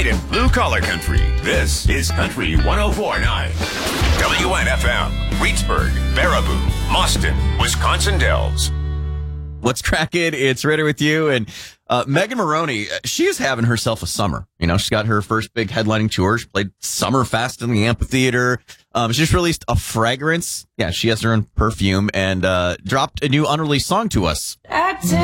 Night in Blue Collar Country. This is Country 104.9. WNFM, Reedsburg, Baraboo, Mauston, Wisconsin Dells. What's cracking? It's Ritter with you. And Megan Moroney, she is having herself a summer. You know, she's got her first big headlining tour. She played Summerfest in the amphitheater. She just released a fragrance. Yeah, she has her own perfume and dropped a new unreleased song to us.